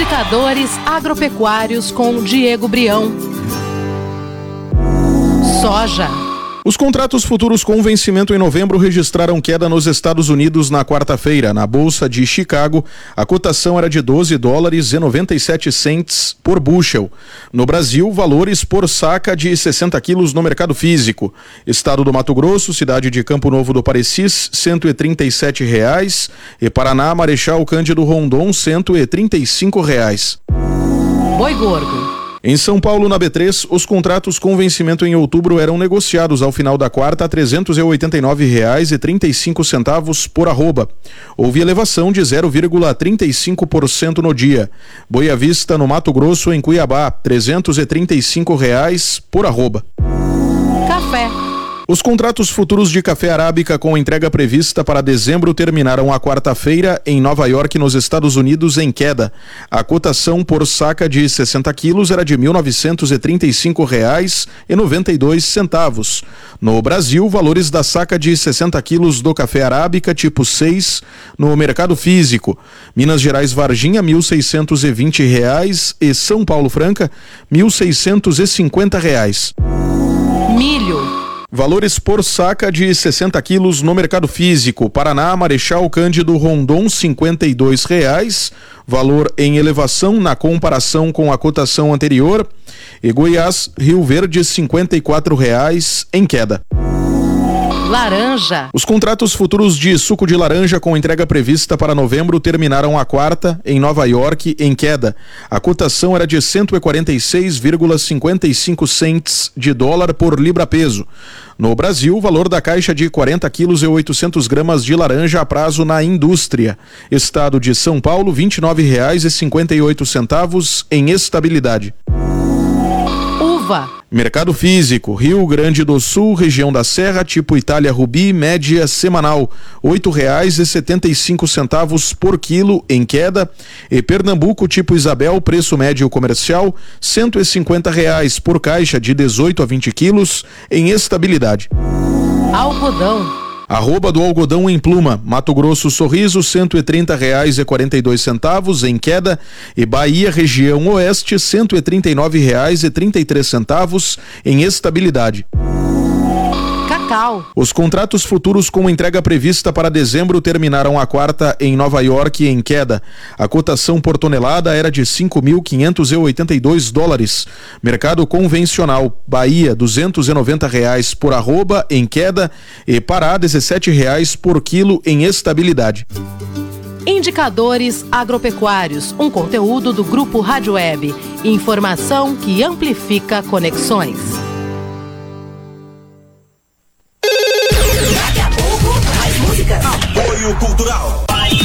Indicadores agropecuários com Diego Brião. Soja. Os contratos futuros com vencimento em novembro registraram queda nos Estados Unidos na quarta-feira. Na Bolsa de Chicago, a cotação era de $12,97 por bushel. No Brasil, valores por saca de 60 quilos no mercado físico. Estado do Mato Grosso, cidade de Campo Novo do Parecis, R$137. E Paraná, Marechal Cândido Rondon, R$135. Boi gordo. Em São Paulo, na B3, os contratos com vencimento em outubro eram negociados ao final da quarta a R$389,35 por arroba. Houve elevação de 0,35% no dia. Boi à vista no Mato Grosso, em Cuiabá, R$335 por arroba. Café. Os contratos futuros de café arábica com entrega prevista para dezembro terminaram a quarta-feira em Nova York, nos Estados Unidos, em queda. A cotação por saca de 60 quilos era de R$1.935,92. No Brasil, valores da saca de 60 quilos do café arábica tipo 6 no mercado físico. Minas Gerais Varginha, R$1.620 e São Paulo Franca, R$1.650. Milho. Valores por saca de 60 quilos no mercado físico. Paraná, Marechal Cândido Rondon, R$52. Valor em elevação na comparação com a cotação anterior. E Goiás, Rio Verde, R$54 em queda. Laranja. Os contratos futuros de suco de laranja com entrega prevista para novembro terminaram a quarta em Nova York em queda. A cotação era de 146,55 cents de dólar por libra-peso. No Brasil, o valor da caixa de 40 quilos e 800 gramas de laranja a prazo na indústria. Estado de São Paulo, R$29,58 em estabilidade. Uva. Mercado físico, Rio Grande do Sul, região da Serra, tipo Itália Rubi, média semanal, R$8,75 por quilo em queda. E Pernambuco, tipo Isabel, preço médio comercial, R$150 por caixa de 18 a 20 quilos em estabilidade. Algodão. Arroba do algodão em pluma, Mato Grosso Sorriso, R$130,42 em queda. E Bahia, região oeste, R$139,33 em estabilidade. Cacau. Os contratos futuros com entrega prevista para dezembro terminaram a quarta em Nova York em queda. A cotação por tonelada era de $5.582. Mercado convencional, Bahia, R$290 por arroba em queda. E Pará, R$17 por quilo em estabilidade. Indicadores agropecuários, um conteúdo do Grupo Rádio Web. Informação que amplifica conexões. Apoio Cultural.